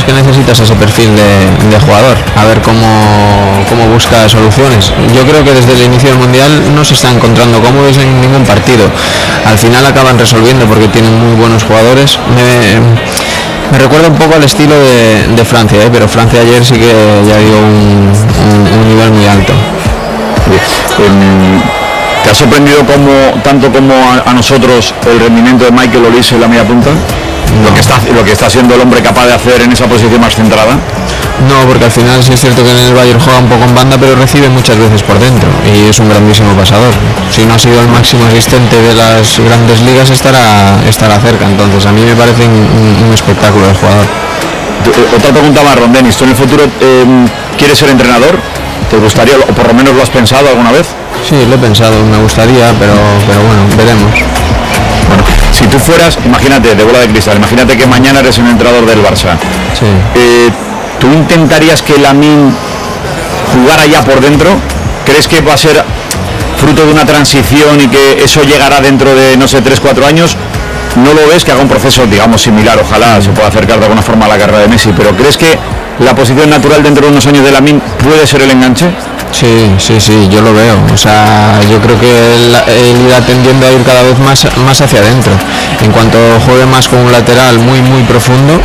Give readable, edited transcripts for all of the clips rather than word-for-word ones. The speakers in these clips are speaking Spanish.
que necesitas ese perfil de jugador, a ver cómo busca soluciones. Yo creo que desde el inicio del Mundial no se está encontrando cómodos en ningún partido. Al final acaban resolviendo porque tienen muy buenos jugadores. Me recuerda un poco al estilo de Francia, pero Francia ayer sí que ya dio un nivel muy alto. ¿Te ha sorprendido tanto como a nosotros el rendimiento de Michael Olise en la media punta? No. Lo que está siendo el hombre capaz de hacer en esa posición más centrada. No, porque al final sí es cierto que en el Bayern juega un poco en banda, pero recibe muchas veces por dentro y es un grandísimo pasador. Si no ha sido el máximo asistente de las grandes ligas, estará cerca. Entonces a mí me parece un espectáculo el jugador. Otra pregunta más, Ron Dennis. ¿Tú en el futuro quieres ser entrenador? ¿Te gustaría, o por lo menos lo has pensado alguna vez? Sí, lo he pensado, me gustaría, pero bueno, veremos. Bueno, si tú fueras, imagínate, de bola de cristal, imagínate que mañana eres un entrenador del Barça. Sí. ¿Tú intentarías que Lamine jugara ya por dentro? ¿Crees que va a ser fruto de una transición y que eso llegará dentro de, no sé, 3-4 años? ¿No lo ves que haga un proceso, digamos, similar? Ojalá se pueda acercar de alguna forma a la carrera de Messi, pero ¿crees que la posición natural dentro de unos años de Lamine puede ser el enganche? Sí, yo lo veo. O sea, yo creo que él irá tendiendo a ir cada vez más hacia adentro. En cuanto juegue más con un lateral muy profundo.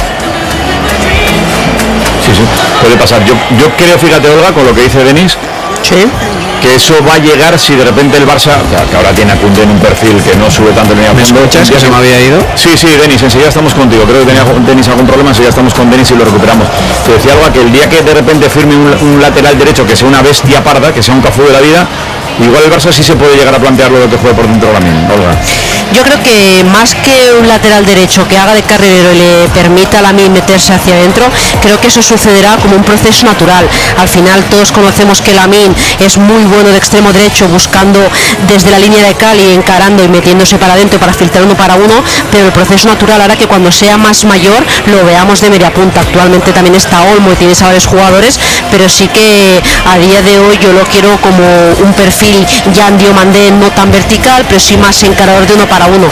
Sí, puede pasar. Yo creo, fíjate, Olga, con lo que dice Denis, sí, que eso va a llegar si de repente el Barça, que ahora tiene a Koundé en un perfil que no sube tanto en línea de fondo. ¿Que se me había ido? Sí, Denis, enseguida estamos contigo. Creo que tenía Denis algún problema, enseguida estamos con Denis y lo recuperamos. Te decía algo, que el día que de repente firme un lateral derecho que sea una bestia parda, que sea un Cafú de la vida, igual el Barça sí se puede llegar a plantearlo de que juegue por dentro Lamine, Olga. Yo creo que más que un lateral derecho que haga de carrilero y le permita a Lamine meterse hacia adentro, creo que eso sucederá como un proceso natural. Al final todos conocemos que Lamine es muy bueno de extremo derecho, buscando desde la línea de cal y encarando y metiéndose para adentro para filtrar uno para uno, pero el proceso natural hará que cuando sea más mayor lo veamos de media punta. Actualmente también está Olmo y tienes a varios jugadores, pero sí que a día de hoy yo lo quiero como un perfil Jan Diomandé, no tan vertical, pero sí más encarador de uno para uno.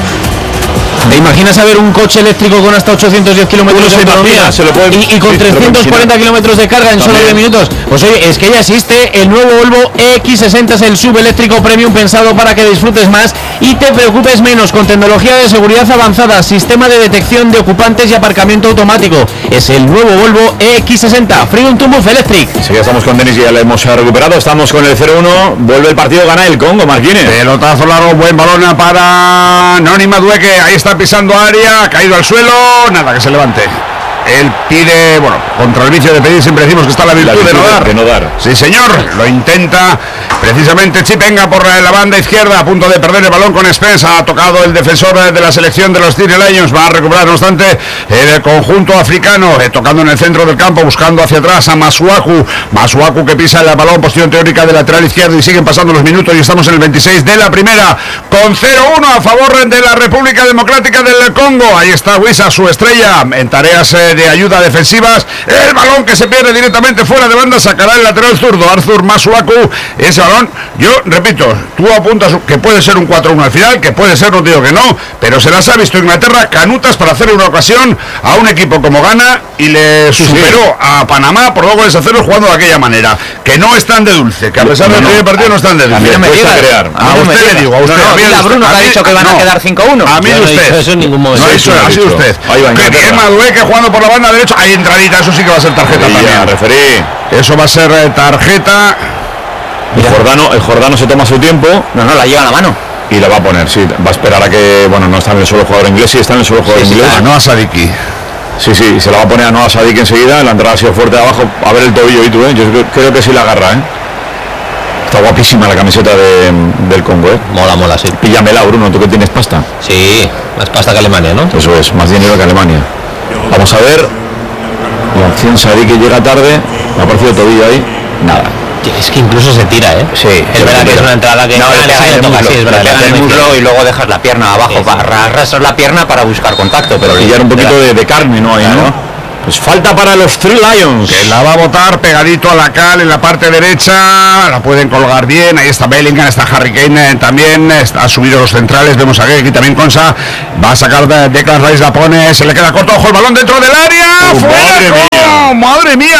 ¿Te imaginas a ver un coche eléctrico con hasta 810 kilómetros de autonomía y con 340 kilómetros de carga en solo 10 minutos? Pues oye, es que ya existe el nuevo Volvo EX60, es el subeléctrico premium pensado para que disfrutes más y te preocupes menos, con tecnología de seguridad avanzada, sistema de detección de ocupantes y aparcamiento automático. Es el nuevo Volvo EX60 Freedom to Move Electric. Sí, ya estamos con Denis y ya le hemos recuperado. Estamos con el 0-1, vuelve el partido, gana el Congo, Marquines. Pelotazo largo, buen balón para Noni Madueke, ahí está pisando área, ha caído al suelo, nada, que se levante. Él pide, bueno, contra el vicio de pedir siempre decimos que está la virtud de no dar. Sí, señor, lo intenta precisamente Chipenga por la banda izquierda, a punto de perder el balón con Spence. Ha tocado el defensor de la selección de los Tigre Lions, va a recuperar no obstante el conjunto africano, tocando en el centro del campo, buscando hacia atrás a Masuaku que pisa el balón, posición teórica de lateral izquierdo, y siguen pasando los minutos y estamos en el 26 de la primera, con 0-1 a favor de la República Democrática del Congo. Ahí está Wissa, su estrella, en tareas de ayuda defensivas. El balón que se pierde directamente fuera de banda, sacará el lateral zurdo Arthur Masuaku. Ese balón, yo repito, tú apuntas que puede ser un 4-1 al final, que puede ser, no digo que no, pero se las ha visto Inglaterra canutas para hacer una ocasión a un equipo como Ghana y le superó a Panamá por 2 goles a 0 jugando de aquella manera, que no están de dulce, que a pesar del primer partido no están de dulce. A usted le digo, a usted. A Bruno que ha dicho que van a quedar 5-1. A mí usted. Eso en ningún momento. No, eso ha sido usted. Que bien Madueke jugando por la banda derecha, hay entradita, eso sí que va a ser tarjeta también. Referí. Eso va a ser tarjeta. El Jordano se toma su tiempo. No, la lleva a la mano. Y la va a poner, sí. Va a esperar a que, bueno, no está en el solo jugador inglés, sí está en el solo jugador inglés. No a Sadiki. Sí, se la va a poner a Noah Sadiki enseguida. La entrada ha sido fuerte de abajo. A ver el tobillo, y tú, yo creo que sí la agarra, Está guapísima la camiseta del Congo, Mola, sí. Píllamela, Bruno, tú que tienes pasta. Sí, más pasta que Alemania, ¿no? Eso es, más dinero que Alemania. Vamos a ver. La acción Sadiki llega tarde. Me ha parecido tobillo ahí. Nada. Es que incluso se tira, Sí, es verdad que es una entrada que le toca así, es verdad, le el muslo y luego dejas la pierna abajo, arrastras la pierna para buscar contacto, pero pillar un poquito de carne, ¿no? Ahí, ¿no? Pues falta para los Three Lions. Que la va a botar pegadito a la cal en la parte derecha. La pueden colgar bien. Ahí está Bellingham, está Harry Kane también. Ha subido los centrales. Vemos aquí también Konsa. Va a sacar Declan Rice, la pone. Se le queda corto. Ojo el balón dentro del área. ¡Fuera!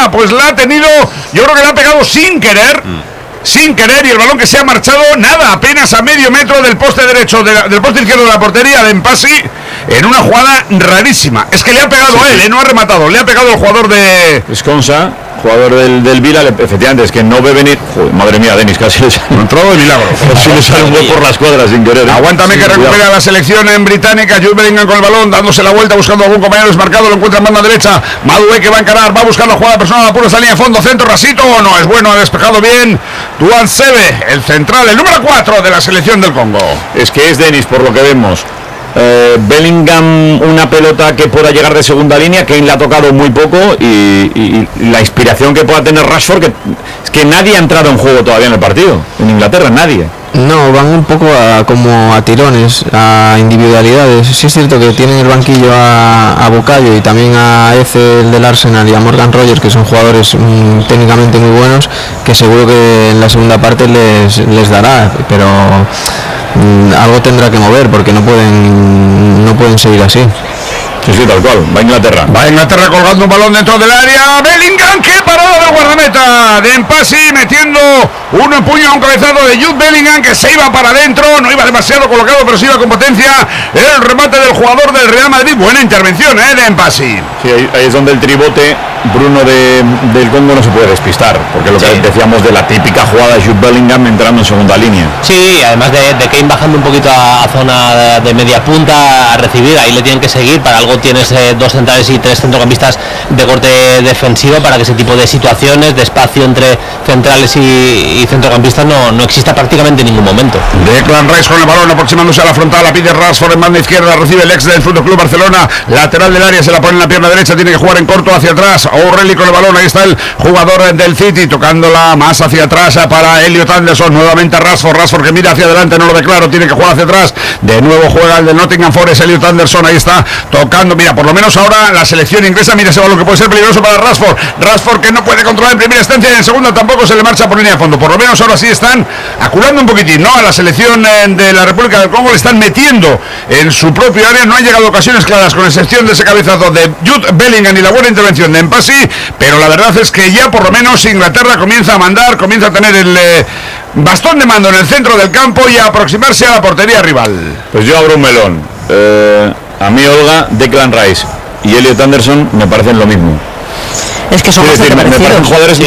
jugada, pues la ha tenido, yo creo que la ha pegado sin querer, y el balón que se ha marchado, nada, apenas a medio metro del poste derecho, del poste izquierdo de la portería de Empasi, en una jugada rarísima. Es que le ha pegado a él, no ha rematado, le ha pegado el jugador de Esconsa, jugador del Vila, efectivamente, es que no ve venir. Joder, madre mía, Denis, casi le sale entrado de milagro. Casi le sale un gol por las cuadras sin querer. Aguántame que recupera la selección en británica. Jude Bellingham con el balón, dándose la vuelta, buscando a algún compañero desmarcado, lo encuentra en banda derecha. Madueke que va a encarar, va buscando jugada personal, apura esa línea de fondo, centro, rasito, no es bueno, ha despejado bien. Tuan Sebe, el central, el número 4 de la selección del Congo. Es que es Denis, por lo que vemos. Bellingham, una pelota que pueda llegar de segunda línea, Kane le ha tocado muy poco y la inspiración que pueda tener Rashford, es que nadie ha entrado en juego todavía en el partido, en Inglaterra, nadie. No, van un poco como a tirones, a individualidades. Sí es cierto que tienen el banquillo a Bukayo y también a Eze, el del Arsenal, y a Morgan Rogers, que son jugadores técnicamente muy buenos, que seguro que en la segunda parte les dará, pero algo tendrá que mover porque no pueden seguir así. Sí, tal cual, va a Inglaterra colgando un balón dentro del área. Bellingham, qué parada del guardameta de Empasi, metiendo un puño a un cabezado de Jude Bellingham, que se iba para adentro, no iba demasiado colocado, pero sí iba con potencia. El remate del jugador del Real Madrid, buena intervención de Empasi. Sí, ahí es donde el tribote, Bruno, del Congo no se puede despistar, porque lo que decíamos de la típica jugada de Jude Bellingham entrando en segunda línea. Sí, además de Kane bajando un poquito a zona de media punta a recibir, ahí le tienen que seguir, para algo tienes dos centrales y tres centrocampistas de corte defensivo para que ese tipo de situaciones, de espacio entre centrales y centrocampistas no exista prácticamente en ningún momento. Declan Rice con el balón aproximándose a la frontal, la pide Rashford en banda izquierda, recibe el ex del Fútbol Club Barcelona, lateral del área, se la pone en la pierna derecha, tiene que jugar en corto hacia atrás. O'Reilly con el balón, ahí está el jugador del City, tocándola más hacia atrás para Elliot Anderson, nuevamente Rashford que mira hacia adelante, no lo ve claro, tiene que jugar hacia atrás, de nuevo juega el del Nottingham Forest, Elliot Anderson, ahí está tocando, mira, por lo menos ahora la selección inglesa, mira ese balón que puede ser peligroso para Rashford que no puede controlar en primera instancia y en segunda tampoco se le marcha por línea de fondo, por lo menos ahora sí están aculando un poquitín, ¿no? A la selección de la República del Congo le están metiendo en su propio área, no han llegado ocasiones claras con excepción de ese cabezazo de Jude Bellingham y la buena intervención de Empasi, pero la verdad es que ya por lo menos Inglaterra comienza a mandar, comienza a tener el bastón de mando en el centro del campo y a aproximarse a la portería rival. Pues yo abro un melón. A mí, Olga, Declan Rice y Elliot Anderson me parecen lo mismo. Es que son bastante parecidos. Jugadores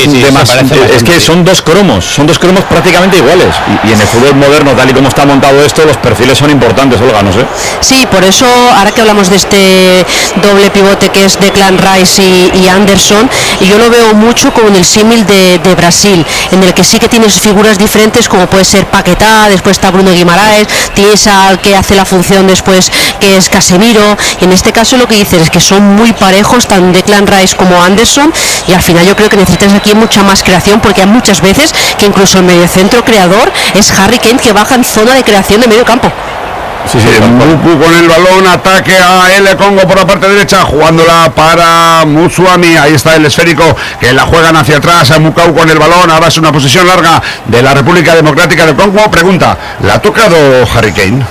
es que son dos cromos prácticamente iguales. Y en el fútbol moderno, tal y como está montado esto, los perfiles son importantes, Olga, no sé. Sí, por eso, ahora que hablamos de este doble pivote que es Declan Rice y Anderson, y yo lo veo mucho como en el símil de Brasil, en el que sí que tienes figuras diferentes, como puede ser Paquetá, después está Bruno Guimaraes, tienes al que hace la función después, que es Casemiro, y en este caso lo que dices es que son muy parejos, tanto Declan Rice como Anderson, y al final yo creo que necesitas aquí mucha más creación, porque hay muchas veces que incluso el mediocentro creador es Harry Kane, que baja en zona de creación de medio campo. Sí, Muku con el balón, ataque a El Congo por la parte derecha, jugándola para Mutsuami, ahí está el esférico que la juegan hacia atrás, a Mukau con el balón, ahora es una posesión larga de la República Democrática del Congo. Pregunta, ¿la ha tocado Harry Kane?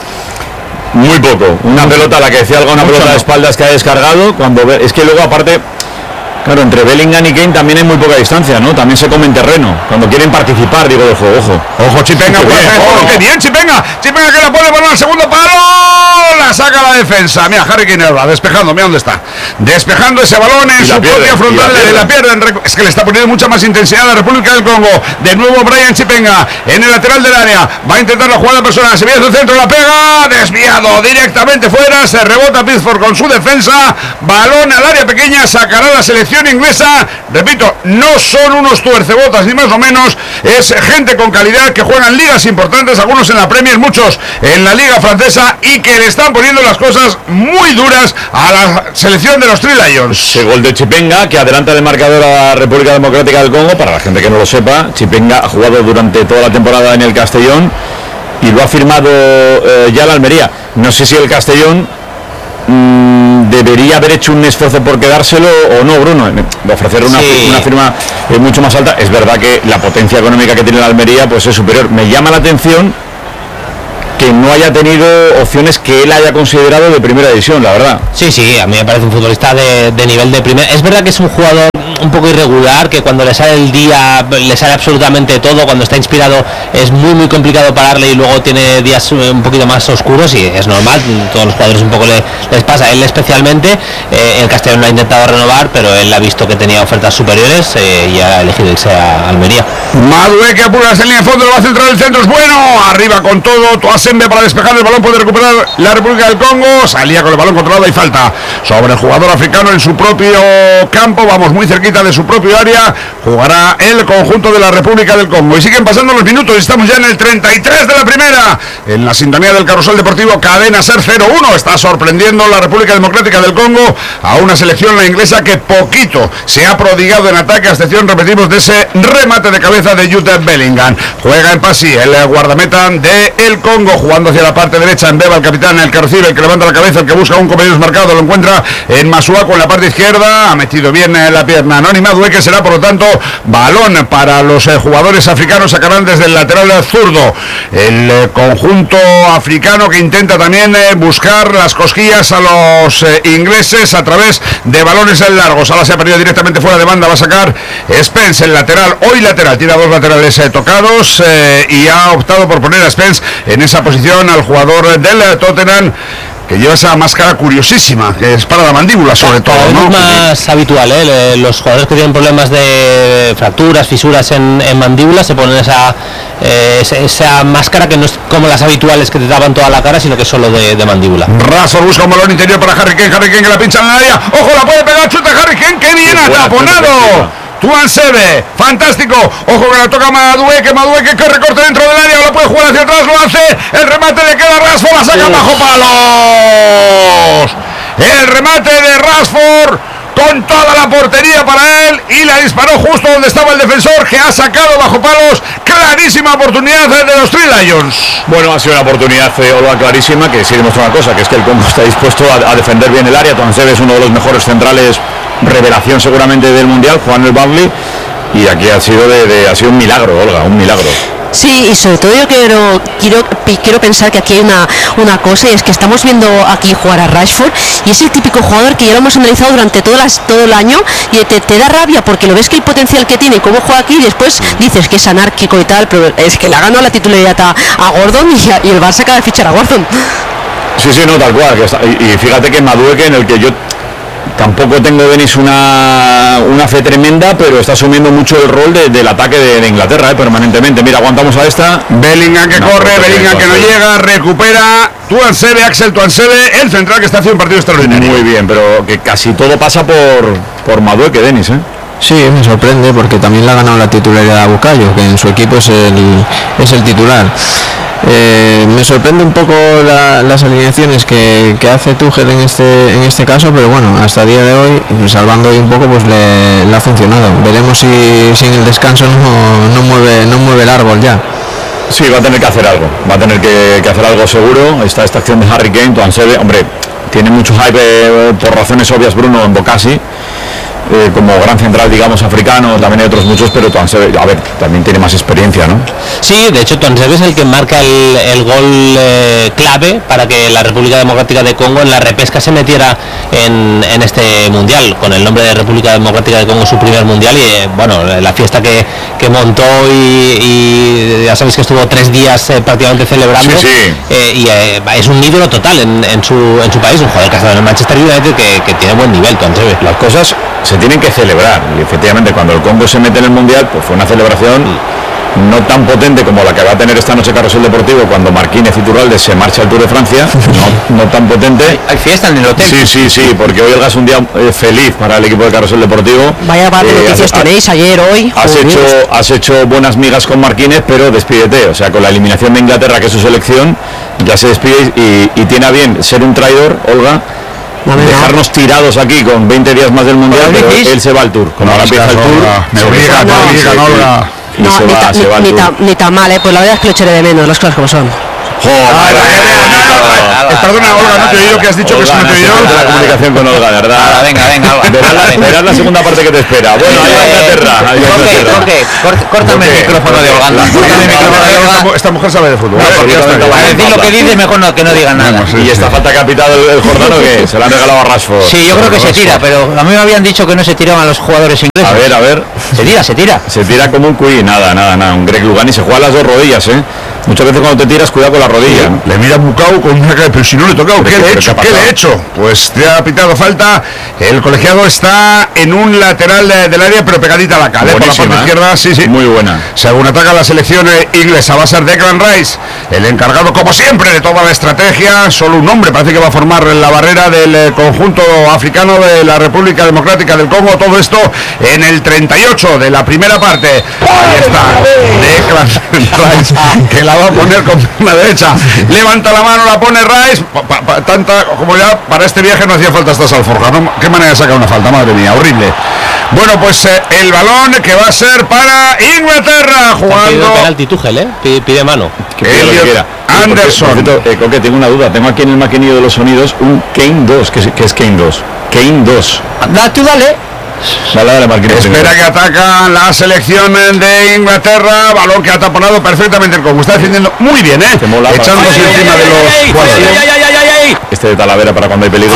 Muy poco, una pelota, la que decía algo, una pelota de espaldas que ha descargado, es que luego aparte, claro, entre Bellingham y Kane también hay muy poca distancia, ¿no? También se comen terreno. Cuando quieren participar, digo, del juego, ojo, Chipenga, qué bien, Chipenga que la puede poner al segundo palo, la saca la defensa. Mira, Harry Kane ahora, despejando, mira dónde está. Despejando ese balón en su propia frontal, la pierden. Es que le está poniendo mucha más intensidad a la República del Congo. De nuevo Brian Chipenga en el lateral del área. Va a intentar la jugada personal, se viene su centro, la pega, desviado directamente fuera, se rebota Pickford con su defensa, balón al área pequeña, sacará la selección inglesa. Repito, no son unos tuercebotas ni más o menos, es gente con calidad que juegan ligas importantes, algunos en la Premier, muchos en la Liga Francesa, y que le están poniendo las cosas muy duras a la selección de los Three Lions. Ese gol de Chipenga que adelanta el marcador a la República Democrática del Congo. Para la gente que no lo sepa, Chipenga ha jugado durante toda la temporada en el Castellón y lo ha firmado ya la Almería. No sé si el Castellón debería haber hecho un esfuerzo por quedárselo o no, Bruno, de ofrecer una firma mucho más alta. Es verdad que la potencia económica que tiene la Almería pues es superior. Me llama la atención que no haya tenido opciones que él haya considerado de primera división, la verdad. Sí, a mí me parece un futbolista de nivel de primera. Es verdad que es un jugador un poco irregular, que cuando le sale el día le sale absolutamente todo, cuando está inspirado es muy complicado pararle y luego tiene días un poquito más oscuros y es normal, todos los jugadores un poco les pasa, él especialmente. El Castellón lo ha intentado renovar, pero él ha visto que tenía ofertas superiores y ha elegido irse a Almería. Madueke apura en línea de fondo, lo va a centrar, el centro es bueno, arriba con todo, Toasembe para despejar el balón, puede recuperar la República del Congo, salía con el balón controlado y falta sobre el jugador africano en su propio campo, vamos muy cerquita de su propio área, jugará el conjunto de la República del Congo y siguen pasando los minutos, estamos ya en el 33 de la primera, en la sintonía del Carrusel Deportivo, cadena SER 0-1, está sorprendiendo la República Democrática del Congo a una selección, la inglesa, que poquito se ha prodigado en ataque, a excepción, repetimos, de ese remate de cabeza de Jude Bellingham. Juega en Pasi, el guardameta de el Congo, jugando hacia la parte derecha, en Beba, el capitán, el que recibe, el que levanta la cabeza, el que busca un compañero marcado, lo encuentra en Masuaku en la parte izquierda, ha metido bien la pierna Anónima Dueque, será por lo tanto balón para los jugadores africanos, sacarán desde el lateral zurdo el conjunto africano, que intenta también buscar las cosquillas a los ingleses a través de balones largos. Ahora se ha perdido directamente fuera de banda, va a sacar Spence, el lateral, hoy lateral, tira dos laterales tocados y ha optado por poner a Spence en esa posición, al jugador del Tottenham, que lleva esa máscara curiosísima, que es para la mandíbula sobre todo, ¿no? Es más habitual, los jugadores que tienen problemas de fracturas, fisuras en mandíbula se ponen esa máscara, que no es como las habituales que te tapan toda la cara, sino que es solo de mandíbula. Rashford busca un balón interior para Harry Kane que la pincha en el área, ojo, la puede pegar, chuta Harry Kane, que bien ataponado. Tuansebe, fantástico, ojo que la toca Madueke que recorte dentro del área, lo puede jugar hacia atrás, lo hace, el remate le queda a Rashford, la saca bajo palos, el remate de Rashford con toda la portería para él y la disparó justo donde estaba el defensor, que ha sacado bajo palos. Clarísima oportunidad de los Three Lions. Bueno, ha sido una oportunidad clarísima, que sí demuestra una cosa, que es que el Congo está dispuesto a defender bien el área. Tuansebe es uno de los mejores centrales, revelación seguramente del Mundial, Juan el Burnley, y aquí ha sido un milagro, Olga, un milagro. Sí, y sobre todo yo quiero pensar que aquí hay una cosa, y es que estamos viendo aquí jugar a Rashford, y es el típico jugador que ya lo hemos analizado durante todo el año, y te da rabia porque lo ves, que el potencial que tiene y cómo juega aquí, y después dices que es anárquico y tal, pero es que le ha ganado la titularidad a Gordon, y el Barça acaba de fichar a Gordon. Sí, no, tal cual, y fíjate que Madueke, en el que yo tampoco tengo, Denis, una fe tremenda, pero está asumiendo mucho el rol del ataque de Inglaterra, permanentemente. Mira, aguantamos a esta. Bellingham que corre, Bellingham que no llega, recupera Tuansebe, Axel Tuansebe, el central, que está haciendo un partido extraordinario. Muy bien, pero que casi todo pasa por Madueke, Denis, ¿eh? Sí, me sorprende porque también le ha ganado la titularidad a Bukayo, que en su equipo es el titular. Me sorprende un poco las alineaciones que hace Tuchel en este caso, pero bueno, hasta el día de hoy, salvando hoy un poco, pues le ha funcionado. Veremos si en el descanso no mueve el árbol ya. Sí, va a tener que hacer algo, hacer algo seguro. Está esta acción de Harry Kane, Tuansebe, hombre, tiene mucho hype por razones obvias, Bruno, en Bocasi, como gran central, digamos, africano, también hay otros muchos, pero Tuansebe, a ver, también tiene más experiencia, ¿no? Sí, de hecho Tuansebe es el que marca el gol clave para que la República Democrática de Congo en la repesca se metiera en este mundial, con el nombre de República Democrática de Congo, su primer mundial, y bueno, la fiesta que montó, y ya sabéis que estuvo 3 días prácticamente celebrando. Sí. Y es un ídolo total en su país, un jugador que ha estado en el Manchester United, que tiene buen nivel, Tuansebe. Las cosas se tienen que celebrar, y efectivamente cuando el Congo se mete en el mundial, pues fue una celebración no tan potente como la que va a tener esta noche Carrusel Deportivo, cuando Marquínez Iturralde se marcha al Tour de Francia. no tan potente. Hay fiesta en el hotel. Sí, porque hoy es un día feliz para el equipo de Carrusel Deportivo. Vaya par de noticias tenéis ayer, hoy. Has hecho buenas migas con Marquínez, pero despídete, o sea, con la eliminación de Inglaterra, que es su selección, ya se despide, y tiene a bien ser un traidor, Olga, dejarnos tirados aquí con 20 días más del mundial, pero él se va al Tour. Cuando ahora empieza el Tour, me obligan, Olga. Ni tan mal, pues la verdad es que lo echaré de menos, las cosas como son. Joder, Perdona, Olga, no te he oído que has dicho que eso no te he oído. La comunicación con Olga, de verdad. Venga, Olga. Verás la segunda parte que te espera. Bueno, ahí va Inglaterra. Córtame el micrófono de Olga. Esta mujer sabe de fútbol. Para decir lo que dice, mejor que no digan nada. Y esta falta que ha pitado el Jordano, que se la han regalado a Rashford. Sí, yo creo que se tira, pero a mí me habían dicho que no se tiraban a los jugadores ingleses. A ver. Se tira. Se tira como un cuy, nada. Un Greg Lugani se juega a las dos rodillas, Muchas veces cuando te tiras, cuidado con la rodilla. Le mira Bucau con una cara, pero si no le he tocado, ¿qué le he hecho? ¿Qué le he hecho? Pues te ha pitado falta. El colegiado está en un lateral del área, pero pegadita a la cara. Por la parte izquierda, sí. Muy buena. Según ataca la selección inglesa, va a ser Declan Rice, el encargado, como siempre, de toda la estrategia. Solo un hombre parece que va a formar la barrera del conjunto africano de la República Democrática del Congo. Todo esto en el 38 de la primera parte. Ahí está Declan Rice, que la va a poner con la derecha. Levanta la mano, la pone Rice. Tanta como ya para este viaje no hacía falta estas alforjas, ¿no? Qué manera de sacar una falta, madre mía, horrible. Bueno, pues el balón que va a ser para Inglaterra, jugando. Penalti Tuchel, pide mano. Elliot Anderson. Coque, tengo una duda. Tengo aquí en el maquinillo de los sonidos un Kane 2. ¿Qué es Kane 2? Kane 2. Tú dale. Dale, Marquinhos. Espera que ataca la selección de Inglaterra. Balón que ha taponado perfectamente el Congo. Está defendiendo muy bien, echándose encima de los jugadores. Este de Talavera para cuando hay peligro.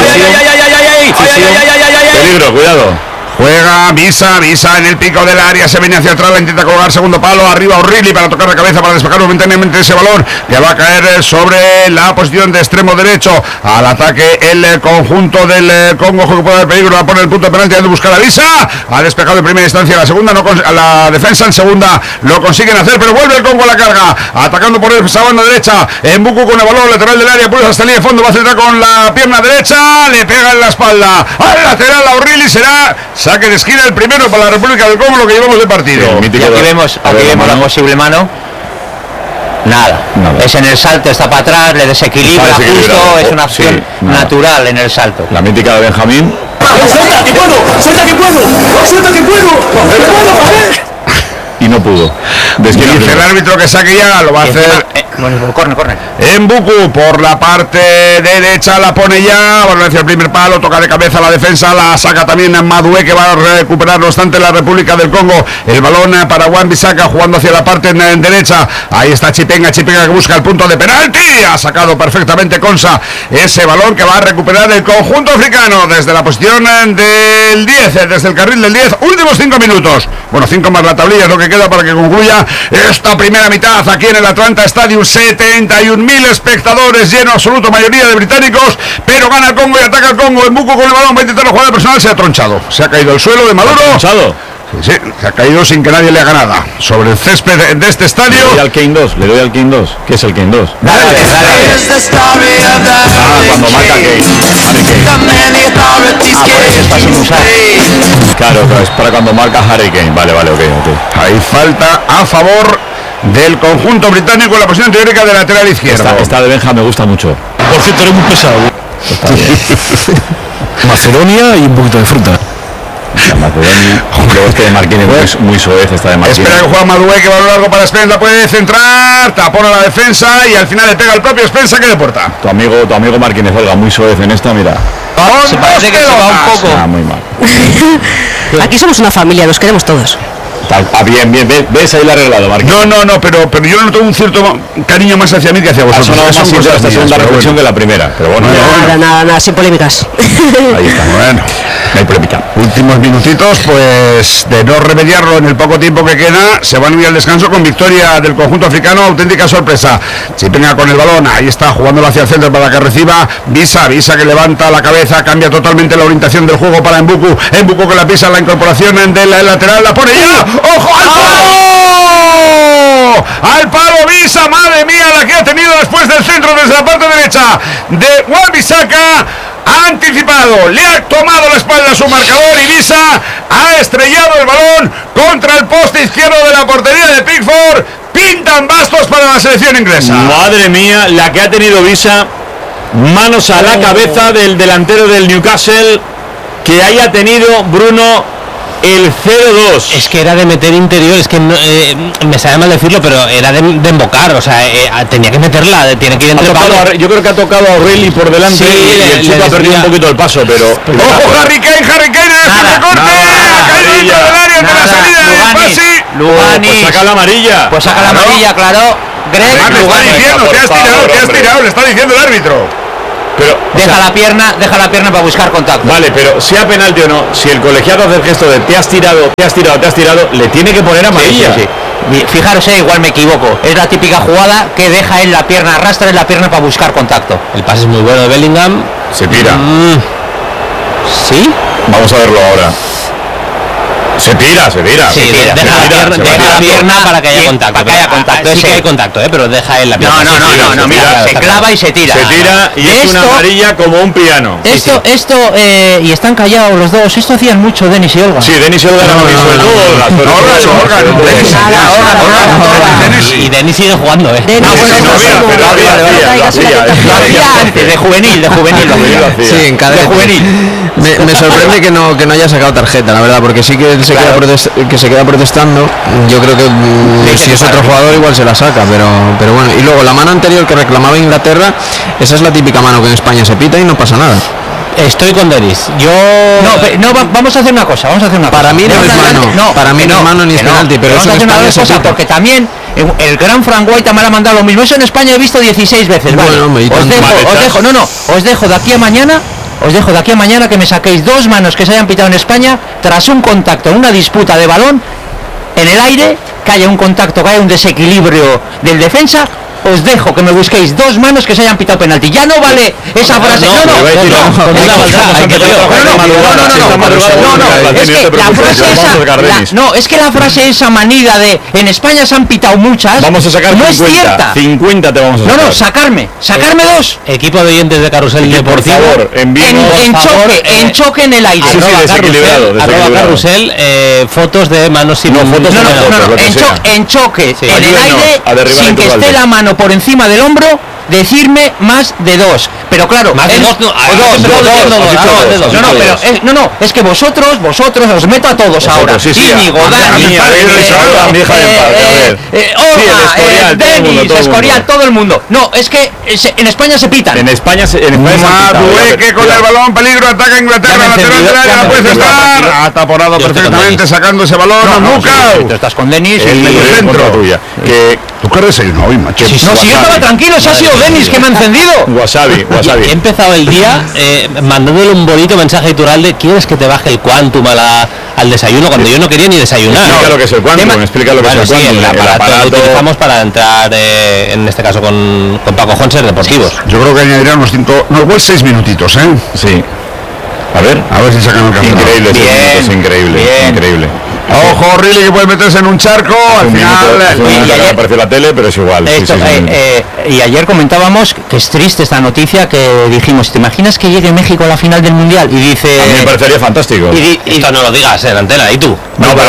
Peligro, cuidado. Juega Visa en el pico del área, se viene hacia atrás, la intenta colgar, segundo palo, arriba O'Reilly para tocar la cabeza, para despejar momentáneamente ese balón, que va a caer sobre la posición de extremo derecho. Al ataque el conjunto del Congo, que puede haber peligro, va a poner el punto de penalti, ha de buscar a Visa, ha despejado en primera instancia, la segunda, a la defensa en segunda, lo consiguen hacer, pero vuelve el Congo a la carga, atacando por esa banda derecha, Mbuku con el balón, lateral del área, pulsa hasta la línea de fondo, va a centrar con la pierna derecha, le pega en la espalda, al lateral a O'Reilly, será saque de esquina, el primero para la República del Congo, lo que llevamos de partido. Y aquí vemos la posible mano. Nada. Es en el salto, está para atrás, le desequilibra justo, es una opción natural en el salto. La mítica de Benjamín. ¡Suelta que puedo! Y no pudo. Dice el árbitro que saque ya, lo va a hacer. Corner. Mbuku por la parte derecha, la pone ya, va hacia el primer palo, toca de cabeza la defensa, la saca también Madueke, que va a recuperar no obstante la República del Congo. El balón para Wan-Bissaka jugando hacia la parte derecha. Ahí está Chipenga que busca el punto de penalti. Ha sacado perfectamente Konsa ese balón que va a recuperar el conjunto africano desde la posición del 10, desde el carril del 10. Últimos 5 minutos. Bueno, 5 más la tablilla es lo que queda para que concluya esta primera mitad aquí en el Atlanta Stadium. 71.000 espectadores, lleno absoluto, mayoría de británicos, pero gana el Congo y ataca el Congo. Mbuku con el balón va a intentar jugar personal, se ha tronchado, se ha caído al suelo de Maduro. Sí, se ha caído sin que nadie le haga nada sobre el césped de este estadio. Le doy al Kane 2. ¿Qué es el Kane 2? Dale. Cuando marca Kane. Está sin usar. Claro, es para cuando marca Harry Kane. Vale, ok. Hay falta a favor del conjunto británico en la posición teórica de lateral izquierdo. Esta de Benja me gusta mucho. Por cierto, eres muy pesado. Macedonia y un poquito de fruta. La Macedonia. Luego este de Marquinhos muy soez, esta de Marquinhos. Espera que juega Madueke, que va a lo largo para Spence, la puede centrar, tapona la defensa y al final le pega el propio Spence, que de puerta. Tu amigo Marquinhos, Olga, muy soez en esta, mira. Se parece que se va un poco. Muy mal. Aquí somos una familia, nos queremos todos. Bien, ves ahí la arreglado, Marquinhos. No, pero yo noto un cierto cariño más hacia mí que hacia vosotros. Ha sonado más sincera esta segunda reflexión que la primera, pero bueno. Nada, sin polémicas. Ahí está, bueno. No hay polémica. Últimos minutitos, pues de no remediarlo en el poco tiempo que queda, se van a ir al descanso con victoria del conjunto africano, auténtica sorpresa. Chipenga con el balón, ahí está, jugándolo hacia el centro para que reciba Visa que levanta la cabeza, cambia totalmente la orientación del juego para Mbuku que la pisa, la incorporación del lateral, la pone ya, ¡ojo al palo! ¡Al palo Visa! ¡Madre mía la que ha tenido después del centro desde la parte derecha de Wan-Bissaka! Ha anticipado, le ha tomado la espalda a su marcador y Visa ha estrellado el balón contra el poste izquierdo de la portería de Pickford. Pintan bastos para la selección inglesa. Madre mía, la que ha tenido Visa. Manos a la cabeza del delantero del Newcastle, que haya tenido Bruno el 0-2. Es que era de meter interior, es que no, me sabe mal decirlo, pero era de embocar, o sea, tenía que meterla, tiene que ir entre palos. Yo creo que ha tocado a O'Reilly por delante, Sí, y el chico ha perdido un poquito el paso, pero... ¡Ojo, Harry Kane en este recorte! ¡Ha caído dentro del área de la salida de Pasi! Lugani, pues saca la amarilla. Pues saca la amarilla, claro. Greg Le está Lugani. diciendo, te has tirado, le está diciendo el árbitro. Pero, Deja la pierna para buscar contacto. vale, pero sea penalti o no, si el colegiado hace el gesto de te has tirado, le tiene que poner amarilla. Sí. Fijaros, igual me equivoco. Es la típica jugada que deja él la pierna, arrastra en la pierna para buscar contacto. El pase es muy bueno de Bellingham. Se tira. ¿Sí? Vamos a verlo ahora. Se tira. Sí, deja la pierna para que haya contacto. Para que haya contacto. Sí que hay contacto, pero deja él la pierna. No, mira, se clava y se tira. Se tira y es una amarilla como un piano. Esto, y están callados los dos. Esto hacían mucho Denis y Olga. Sí, Denis y Olga era muy sobre todo Olga. Y Denis sigue jugando, De juvenil. Sí, en cadete. Me sorprende que no haya sacado tarjeta, la verdad, porque sí que se queda protestando. Yo creo que si es otro jugador igual se la saca, pero bueno. Y luego la mano anterior que reclamaba Inglaterra, esa es la típica mano que en España se pita y no pasa nada. Estoy con Denis. Vamos a hacer una cosa. Para mí no es mano. Para mí no es mano ni es penalti, pero eso en España se pita. Porque también el gran Frank White me ha mandado lo mismo. Eso en España he visto 16 veces. Vale. Bueno, Os dejo de aquí a mañana que me saquéis 2 manos que se hayan pitado en España tras un contacto, una disputa de balón en el aire, que haya un contacto, que haya un desequilibrio del defensa. Os dejo que me busquéis 2 manos que se hayan pitado penalti. Ya no vale esa frase. Es que la frase esa manida de en España se han pitado muchas. Vamos a sacar no 50. Es cierta. 50 te vamos a sacar. Sacarme 2. Equipo de oyentes de Carrusel Deportivo. Por favor, en choque en el aire. Carrusel, fotos de manos sin en choque en el aire, sin que esté la mano por encima del hombro, decirme más de 2. Pero claro, más de 2 es que vosotros os meto a todos ahora. Íñigo, Dani, Denis, Escorial, todo el mundo. No, es que en España se pitan. En España Madueque con el balón, peligro, ataca Inglaterra, lateral del área, no puede estar. Ha taponado perfectamente sacando ese balón. Tú estás con Denis el medio centro. ¿Tú qué eres no hoy, macho? No, si yo estaba tranquilo, si ha sido Denis que me ha encendido. Wasabi. He empezado el día mandándole un bonito mensaje a Iturralde. ¿Quieres que te baje el Quantum al desayuno? Cuando yo no quería ni desayunar. Explica lo que es el Quantum, explica lo que es el Quantum. El aparato lo utilizamos para entrar, en este caso con Paco Honser Deportivos. Yo creo que añadirá unos 6 minutitos, ¿eh? Sí. A ver si sacan el camino. Increíble. Ojo, O'Reilly que puede meterse en un charco. Al final apareció la tele, pero es igual. Y ayer comentábamos que es triste esta noticia que dijimos, ¿te imaginas que llegue México a la final del Mundial? Y dice... A mí me parecería fantástico. Esto no lo digas en antena, ¿y tú? No, pero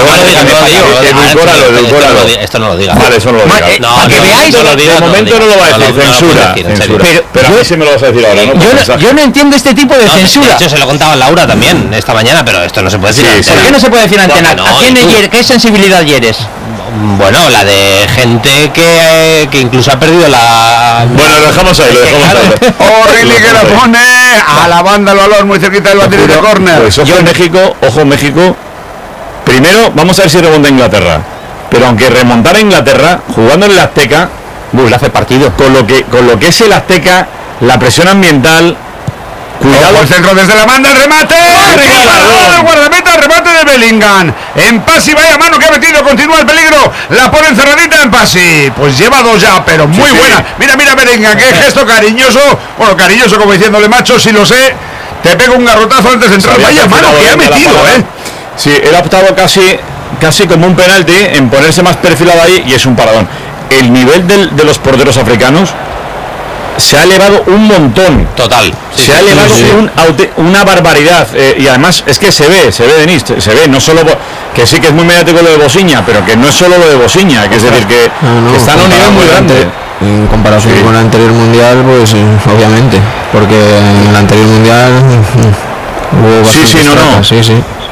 edulcóralo. Esto no lo digas. Vale, eso no lo digas. Para que veáis... De momento no lo va a decir, censura. Pero a mí sí me lo vas a decir ahora, ¿no? Yo no entiendo este tipo de censura. De hecho, se lo contaba Laura también esta mañana, pero esto no se puede decir. ¿Por qué no se puede decir en antena? ¿Qué sensibilidad hieres? Bueno, la de gente que incluso ha perdido la... Bueno, lo dejamos ahí. O'Reilly que lo pone a la banda el balón muy cerquita del banderín de córner. Pues ojo México. Primero, vamos a ver si remonta Inglaterra. Pero aunque remontara Inglaterra, jugando en el Azteca, le hace partido. Con lo que es el Azteca, la presión ambiental... Cuidado el centro desde la banda, el remate. El guardameta, el remate de Bellingham. En Pasi, vaya mano que ha metido, continúa el peligro. La pone encerradita en Pasi. Pues lleva 2 ya, pero muy buena. Mira Bellingham, qué gesto cariñoso. Bueno, cariñoso como diciéndole, macho, si lo sé, te pego un garrotazo antes de entrar. Vaya mano que ha metido, Sí, él ha optado casi como un penalti en ponerse más perfilado ahí y es un paradón. El nivel de los porteros africanos se ha elevado un montón. Total. Se ha elevado una barbaridad. Y además es que se ve, Denis, se ve, no solo que sí que es muy mediático lo de Bosiña, pero que no es solo lo de Bosiña, que es decir, que están a un nivel muy grande. En comparación con el anterior mundial, pues obviamente, porque en el anterior mundial hubo Sí.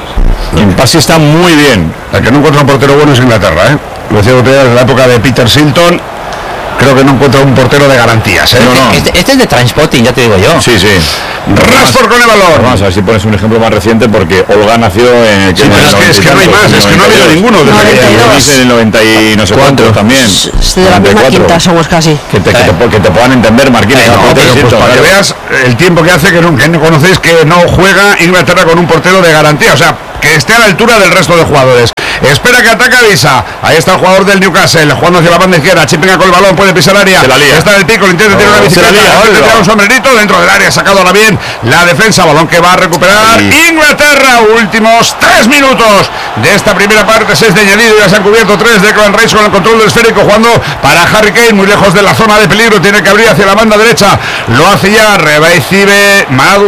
En Pasi está muy bien. El que no encuentra un portero bueno es Inglaterra, ¿eh? Lo decía en la época de Peter Shilton. Creo que no encuentra un portero de garantías, ¿eh? No. Este es de Transpotting, ya te digo yo. Sí. Rashford con el balón. Vamos a ver si pones un ejemplo más reciente, porque Olga nació en... Sí, pero es que no hay más, es que no ha habido ninguno. Desde en el 90 y no sé cuántos también. De la misma quinta somos casi. Que te puedan entender, Marquines. Pues para que veas el tiempo que hace que no conocéis que no juega Inglaterra con un portero de garantía, o sea, que esté a la altura del resto de jugadores. Espera que ataca Visa. Ahí está el jugador del Newcastle, jugando hacia la banda izquierda. Chipinga con el balón, puede pisar área. Está en el pico, intenta tirar una bicicleta, tirar un sombrerito dentro del área, sacado ahora bien la defensa, balón que va a recuperar Inglaterra. Últimos 3 minutos de esta primera parte, 6 de añadido, ya se han cubierto 3. Declan Rice con el control del esférico, jugando para Harry Kane, muy lejos de la zona de peligro, tiene que abrir hacia la banda derecha, lo hace ya, recibe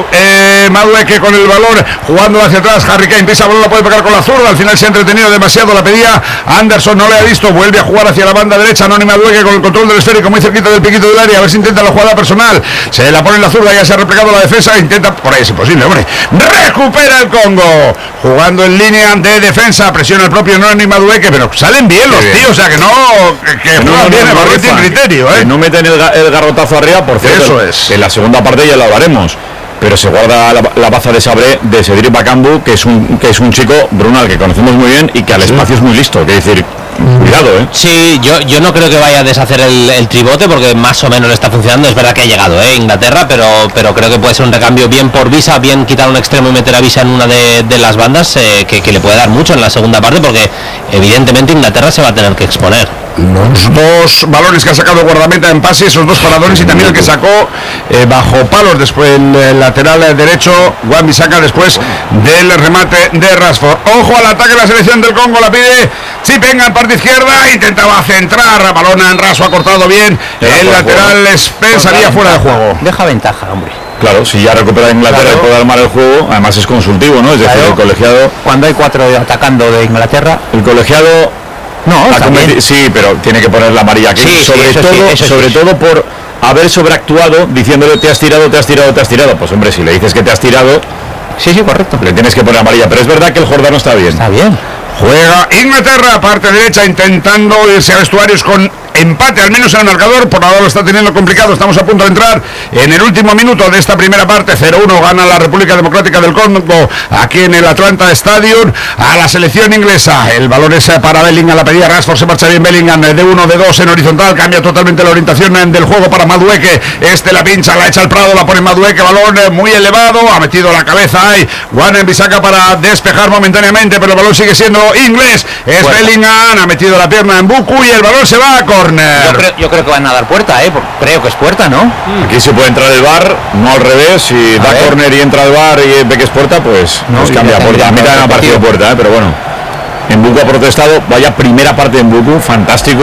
Madueke con el balón, jugando hacia atrás. Harry Kane pisa el balón, la puede pegar con la zurda, al final se ha entretenido demasiado, la pedía Anderson, no le ha visto, vuelve a jugar hacia la banda derecha, Anónima Dueque con el control del esférico, muy cerquita del piquito del área, a ver si intenta la jugada personal, se la pone en la zurda, ya se ha replegado la defensa, intenta, por ahí es imposible, hombre, recupera el Congo, jugando en línea de defensa, presiona el propio Anónima Dueque, pero salen bien los tíos, o sea que no juegan bien, el balón tiene criterio, que no meten el garrotazo arriba, por cierto, eso es. En la segunda parte ya lo hablaremos. Pero se guarda la baza de Sabré de Cedric Bakambu, que es un chico, Bruno, al que conocemos muy bien y que al espacio es muy listo. Quiere decir, cuidado, ¿eh? Sí, yo no creo que vaya a deshacer el tribote, porque más o menos le está funcionando. Es verdad que ha llegado, Inglaterra, pero creo que puede ser un recambio bien por Visa, bien quitar un extremo y meter a Visa en una de las bandas, que le puede dar mucho en la segunda parte, porque evidentemente Inglaterra se va a tener que exponer. Los dos balones que ha sacado guardameta en pase, esos dos paradores, y también el que sacó bajo palos después el lateral derecho, Wan-Bissaka, después del remate de Rashford. Ojo al ataque de la selección del Congo, la pide Chipenga en parte izquierda, intentaba centrar, balón en raso, ha cortado bien, el lateral Spence salía fuera de juego. Deja ventaja, hombre. Claro, si ya recupera Inglaterra y puede armar el juego, además es consultivo, ¿no? Es decir, el colegiado... Cuando hay 4 atacando de Inglaterra... El colegiado... Sí, pero tiene que poner la amarilla aquí, sobre todo por haber sobreactuado diciéndole te has tirado. Pues hombre, si le dices que te has tirado, sí, correcto, le tienes que poner amarilla, pero es verdad que el Jordano está bien. Juega Inglaterra, parte derecha, intentando irse a vestuarios con empate, al menos en el marcador. Por ahora lo está teniendo complicado. Estamos a punto de entrar en el último minuto de esta primera parte. 0-1 gana la República Democrática del Congo aquí en el Atlanta Stadium a la selección inglesa. El balón es para Bellingham, la pedía Rashford, se marcha bien Bellingham, de 1, de 2 en horizontal, cambia totalmente la orientación del juego para Madueke. La pincha, la echa al Prado, la pone Madueke, balón muy elevado, ha metido la cabeza ahí Wan-Bissaka para despejar momentáneamente, pero el balón sigue siendo inglés. Bellingham, ha metido la pierna en Buku y el balón se va a corner. Yo creo que van a dar puerta, creo que es puerta, ¿no? Aquí se puede entrar el VAR, no al revés. Si da córner y entra el VAR y ve que es puerta, pues cambia puerta. A mí también me ha parecido puerta, pero bueno. En Buku ha protestado, vaya primera parte en Buku, fantástico.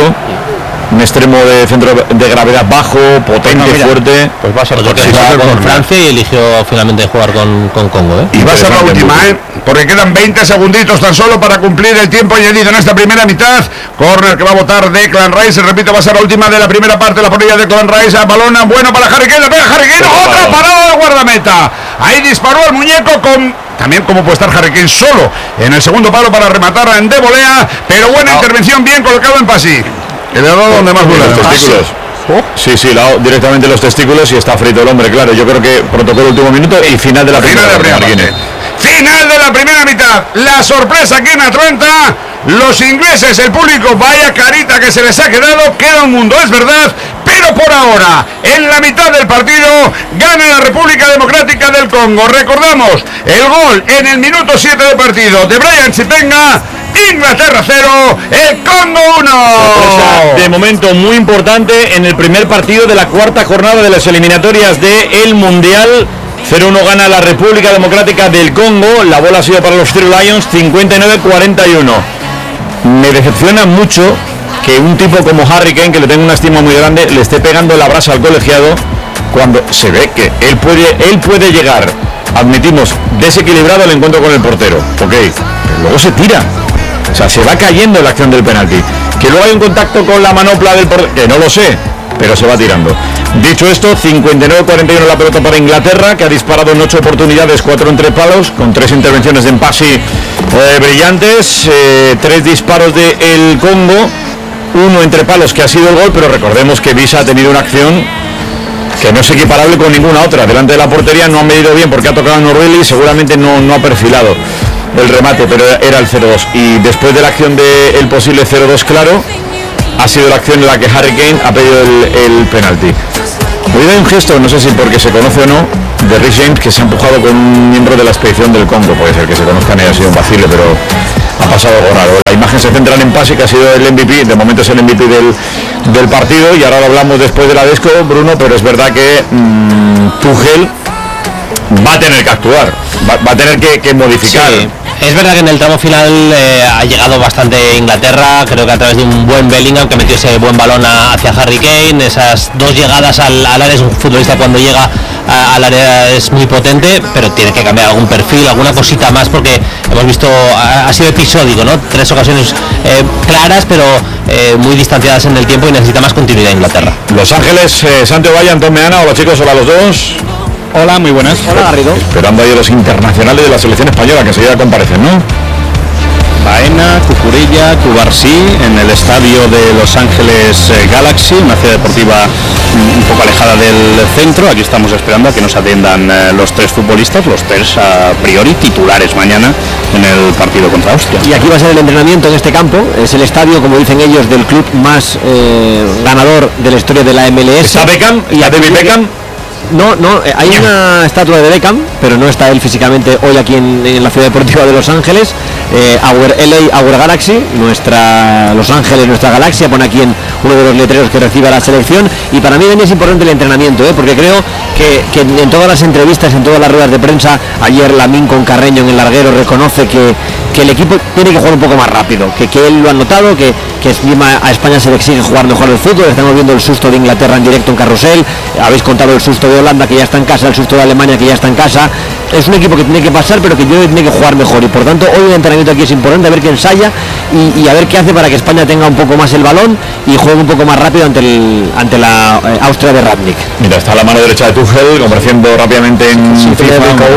Un extremo de centro de gravedad bajo, potente, fuerte. Pues va a ser lo que jugaba con Francia y eligió finalmente jugar con Congo, Y va a ser la última, porque quedan 20 segunditos tan solo para cumplir el tiempo añadido en esta primera mitad. Corner que va a votar Declan Rice, repito, va a ser la última de la primera parte. La ponía Declan Rice, balón bueno para Harry Kane, la pega Harry Kane, otra parada de guardameta. Ahí disparó el muñeco también como puede estar Harry Kane solo en el segundo palo para rematar de volea, pero buena intervención, bien colocado en Pasi. Le ha dado donde más duele, los testículos. Sí, le ha dado directamente los testículos y está frito el hombre, claro. Yo creo que protocolo último minuto y final de la primera mitad. Final de la primera mitad. La sorpresa aquí en Atlanta. Los ingleses, el público, vaya carita que se les ha quedado. Queda un mundo, es verdad. Pero por ahora, en la mitad del partido, gana la República Democrática del Congo. Recordamos, el gol en el minuto 7 de partido de Brian Chipenga. Inglaterra 0, el Congo 1. De momento muy importante en el primer partido de la cuarta jornada de las eliminatorias del Mundial. 0-1 gana la República Democrática del Congo. La bola ha sido para los Three Lions, 59-41. Me decepciona mucho que un tipo como Harry Kane, que le tengo una estima muy grande, le esté pegando la brasa al colegiado cuando se ve que él puede llegar, admitimos, desequilibrado el encuentro con el portero. Ok, pero luego se tira. O sea, se va cayendo la acción del penalti. Que luego hay un contacto con la manopla del portero, que no lo sé, pero se va tirando. Dicho esto, 59-41 la pelota para Inglaterra, que ha disparado en 8 oportunidades, 4 entre palos, con 3 intervenciones de Mpassi brillantes, 3 disparos de el Congo, 1 entre palos que ha sido el gol, pero recordemos que Visa ha tenido una acción que no es equiparable con ninguna otra. Delante de la portería no ha medido bien porque ha tocado en O'Reilly y seguramente no ha perfilado el remate, pero era el 0-2. Y después de la acción del posible 0-2 claro, ha sido la acción en la que Harry Kane ha pedido el penalti. Hoy hay un gesto, no sé si porque se conoce o no, de Rhys James, que se ha empujado con un miembro de la expedición del Congo. Puede ser que se conozcan y haya sido un vacile, pero ha pasado algo raro. La imagen se centra en Mpassi, que ha sido el MVP, de momento es el MVP del partido, y ahora lo hablamos después de la Desco, Bruno, pero es verdad que Tuchel va a tener que actuar, va a tener que modificar. Sí. Es verdad que en el tramo final ha llegado bastante Inglaterra, creo que a través de un buen Bellingham que metió ese buen balón hacia Harry Kane, esas 2 llegadas al área. Es un futbolista cuando llega al área es muy potente, pero tiene que cambiar algún perfil, alguna cosita más, porque hemos visto, ha sido episódico, ¿no? 3 ocasiones claras, pero muy distanciadas en el tiempo, y necesita más continuidad Inglaterra. Los Ángeles, Santo Valle, Antón Meana, hola chicos, hola a los dos. Hola, muy buenas. Hola, Garrido. Esperando ahí a los internacionales de la selección española que enseguida comparecen, ¿no? Baena, Cucurella, Cubarsí, en el estadio de Los Ángeles Galaxy, una ciudad deportiva un poco alejada del centro. Aquí estamos esperando a que nos atiendan los 3 futbolistas, los 3 a priori titulares mañana en el partido contra Austria. Y aquí va a ser el entrenamiento en este campo. Es el estadio, como dicen ellos, del club más ganador de la historia de la MLS. ¿Está Beckham? ¿Y a David Beckham? No, hay una estatua de Beckham, pero no está él físicamente hoy aquí en la ciudad deportiva de Los Ángeles. Our Galaxy, Los Ángeles, nuestra galaxia, pone aquí en uno de los letreros que recibe a la selección. Y para mí también es importante el entrenamiento, porque creo que en todas las entrevistas, en todas las ruedas de prensa, ayer Lamine con Carreño en el larguero reconoce que el equipo tiene que jugar un poco más rápido, que él lo ha notado, que a España se le exige jugar mejor el fútbol. Estamos viendo el susto de Inglaterra en directo en Carrusel, habéis contado el susto de Holanda, que ya está en casa, el susto de Alemania, que ya está en casa. Es un equipo que tiene que pasar, pero que tiene que jugar mejor, y por tanto hoy el entrenamiento aquí es importante, a ver qué ensaya y a ver qué hace para que España tenga un poco más el balón y juegue un poco más rápido ante la Austria de Rangnick. Mira, está la mano derecha de Tuchel, compareciendo rápidamente en FIFA.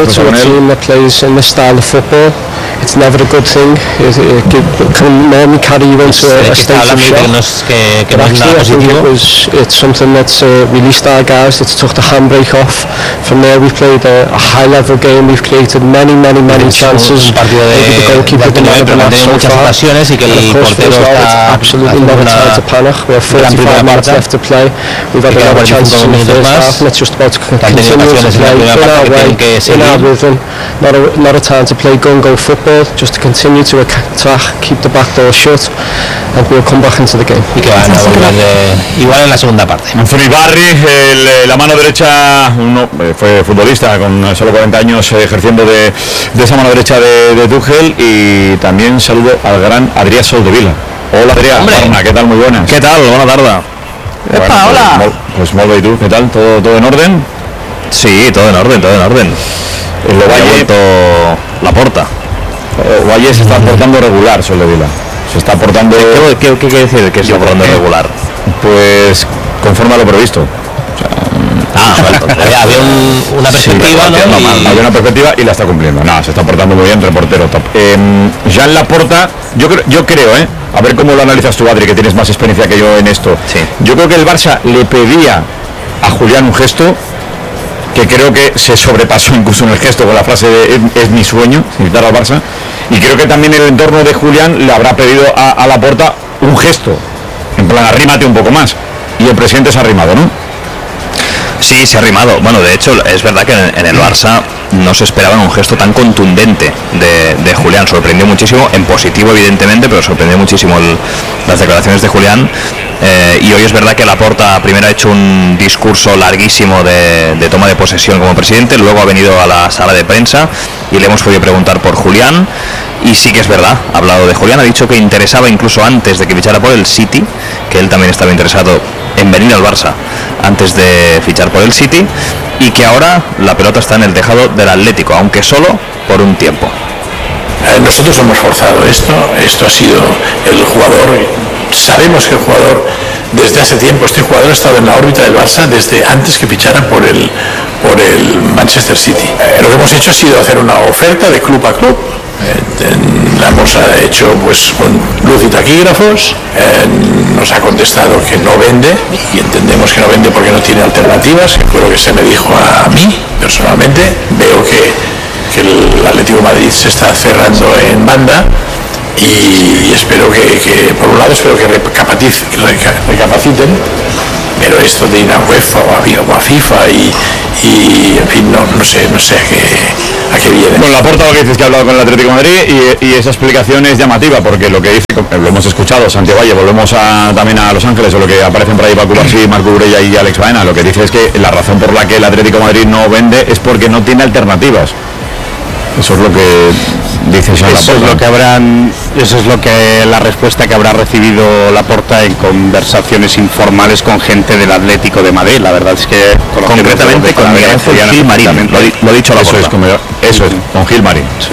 It's never a good thing. It can normally carry you into a state of shock. But actually, I think it's something that's released our guys. It's took the handbrake off. From there, we've played a high-level game. We've created many chances. The goalkeeper didn't have enough so far. And of course, for us now, it's absolutely not a time to panic. We have 45 minutes left to play. We've had a lot of chances in the first half, and it's just about to continue to play in our way, in our rhythm. Not a time to play gung-ho football. Just to continue to attack, keep the back door shut, and we'll come back into the game. Y que van a volver igual en la segunda parte. Anthony Barry, la mano derecha, fue futbolista con solo 40 años ejerciendo de esa mano derecha de Tuchel, y también saludo al gran Adrià Soldevila. Hola Adrià, Barna, ¿qué tal? Muy buenas. ¿Qué tal? Buena tarde. Bueno, hola. Pues molt bé, ¿y tú? ¿Qué tal? ¿Todo en orden? Sí, todo en orden. El ha vuelto la porta. Valle se está portando regular, Soldevila. Se está portando... ¿Qué quiere decir que se está portando regular? Pues conforme a lo previsto. Había una perspectiva, sí, ¿no? Había una perspectiva y la está cumpliendo. No, se está portando muy bien, reportero top. Jean Laporta, yo creo, a ver cómo lo analizas tú, Adri, que tienes más experiencia que yo en esto. Sí. Yo creo que el Barça le pedía a Julián un gesto que creo que se sobrepasó incluso en el gesto con la frase de es mi sueño, invitar al Barça, y creo que también el entorno de Julián le habrá pedido a Laporta un gesto, en plan arrímate un poco más, y el presidente se ha arrimado, ¿no? Sí, se ha arrimado. Bueno, de hecho, es verdad que en el Barça no se esperaba un gesto tan contundente de Julián. Sorprendió muchísimo, en positivo evidentemente, pero sorprendió muchísimo las declaraciones de Julián. Y hoy es verdad que Laporta primero ha hecho un discurso larguísimo de toma de posesión como presidente, luego ha venido a la sala de prensa y le hemos podido preguntar por Julián, y sí que es verdad, ha hablado de Julián, ha dicho que interesaba incluso antes de que fichara por el City, que él también estaba interesado en venir al Barça antes de fichar por el City, y que ahora la pelota está en el tejado del Atlético, aunque solo por un tiempo. Nosotros hemos forzado esto ha sido el jugador, sabemos que el jugador desde hace tiempo. Este jugador ha estado en la órbita del Barça desde antes que fichara por el Manchester City. Lo que hemos hecho ha sido hacer una oferta de club a club. La hemos hecho pues con luz y taquígrafos. Nos ha contestado que no vende, y entendemos que no vende porque no tiene alternativas, que fue lo que se me dijo a mí personalmente. Veo que el Atlético de Madrid se está cerrando en banda, y espero que por un lado espero que recapaciten, pero esto de ir a UEFA o a FIFA y en fin, no sé a qué viene. Bueno, Laporta, lo que dices que ha hablado con el Atlético de Madrid, y esa explicación es llamativa, porque lo que dice, lo hemos escuchado, Santiago Valle, volvemos también a Los Ángeles, o lo que aparecen por ahí Paco Barsi, Marco Urella y Alex Baena, lo que dice es que la razón por la que el Atlético de Madrid no vende es porque no tiene alternativas. Eso es lo que dice Laporta. Eso es lo que la respuesta que habrá recibido Laporta en conversaciones informales con gente del Atlético de Madrid. La verdad es que concretamente con Gil Marín, lo ha dicho Laporta. Eso es, con Gil Marín. Sí.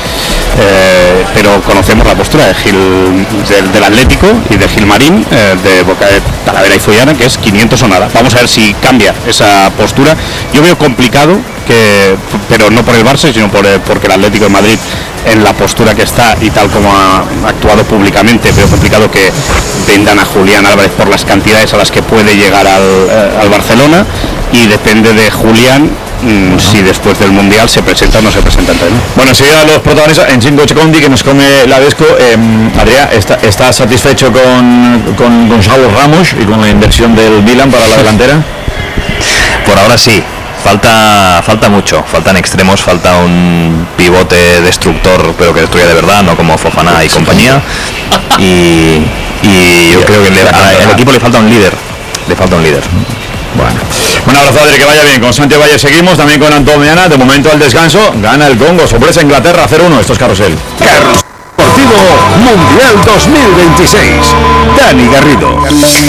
Pero conocemos la postura de del Atlético y de Gil Marín, de Boca de Talavera y Fullana, que es 500 o nada. Vamos a ver si cambia esa postura. Yo veo complicado, pero no por el Barça, sino porque el Atlético de Madrid, en la postura que está y tal como ha actuado públicamente, veo complicado que vendan a Julián Álvarez por las cantidades a las que puede llegar al Barcelona, y depende de Julián si después del Mundial se presenta o no se presenta. Bueno, enseguida los protagonistas en Cinco Checondi, que nos come la Vesco. Adrián, ¿está satisfecho con Gonzalo Ramos y con la inversión del Milan para la delantera? Por ahora sí. Falta mucho, faltan extremos, falta un pivote destructor, pero que destruya de verdad, no como Fofana y compañía. Y yo creo que al equipo le falta un líder. Bueno, un abrazo, Adri, que vaya bien. Con Santiago Valle seguimos, también con Antoniana. De momento al descanso, gana el Congo, sorpresa Inglaterra 0-1. Esto es Carrusel. Deportivo Mundial 2026. Dani Garrido.